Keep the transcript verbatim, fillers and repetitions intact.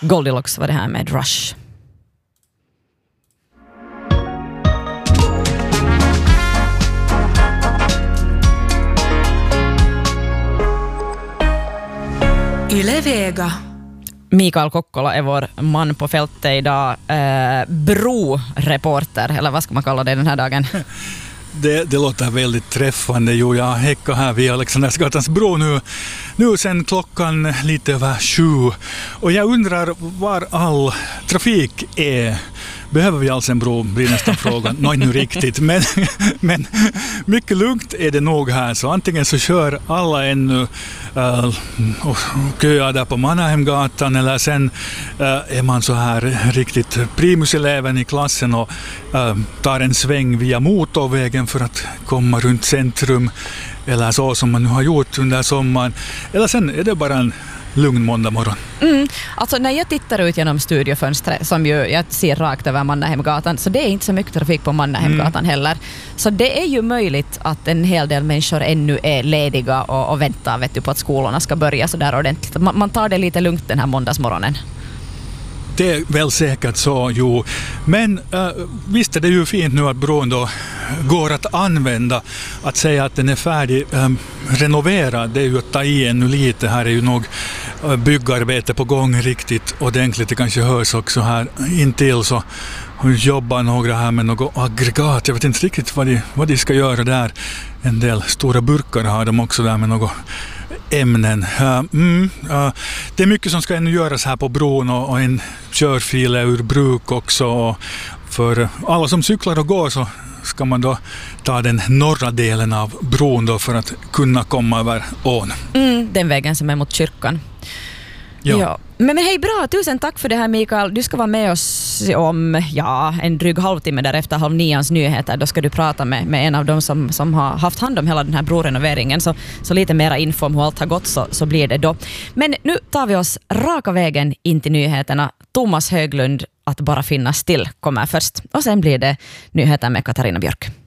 Goldilocks var det här med Rush. Yle Vega. Mikael Kokkola är vår man på fältet idag. Eh, Bro-reporter, eller vad ska man kalla det den här dagen? Det, det låter väldigt träffande. Jo, jag häckar här vid Alexandersgatans bro nu, nu sen klockan lite över sju. Och jag undrar var all trafik är. Behöver vi alls en bro, blir nästan frågan. Nå, inte riktigt, men, men mycket lugnt är det nog här. Så antingen så kör alla ännu uh, och köar där på Mannerheimgatan, eller sen uh, är man så här riktigt primuseleven i klassen och uh, tar en sväng via motorvägen för att komma runt centrum, eller så som man nu har gjort under sommaren. Eller sen är det bara en lugn måndag morgon. Mm. Alltså när jag tittar ut genom studiofönstret som ju jag ser rakt över Mannerheimgatan, så det är inte så mycket trafik på Mannerheimgatan mm. heller. Så det är ju möjligt att en hel del människor ännu är lediga och, och väntar vet du, på att skolorna ska börja så där ordentligt. Man, man tar det lite lugnt den här måndagsmorgonen. Det är väl säkert så, jo. Men äh, visst är det ju fint nu att bron då går att använda. Att säga att den är färdig äh, renoverad, det är ju att ta i ännu lite. Här är ju nog äh, byggarbete på gång riktigt ordentligt. Det kanske hörs också här intill, så jobbar några här med något aggregat. Jag vet inte riktigt vad de, vad de ska göra där. En del stora burkar har de också där med något ämnen. Uh, mm, uh, det är mycket som ska ännu göras här på bron, och, och en körfil är ur bruk också. Och för alla som cyklar och går så ska man då ta den norra delen av bron då för att kunna komma över ån. Mm, den vägen som är mot kyrkan. Ja. Ja. Men, men hej, bra, tusen tack för det här Mikael. Du ska vara med oss om ja, en dryg halvtimme därefter halv nians nyheter. Då ska du prata med, med en av dem som, som har haft hand om hela den här brorenoveringen. Så, så lite mera info om hur allt har gått så, så blir det då. Men nu tar vi oss raka vägen in till nyheterna. Thomas Höglund, att bara finnas still, kommer först. Och sen blir det nyheter med Katarina Björk.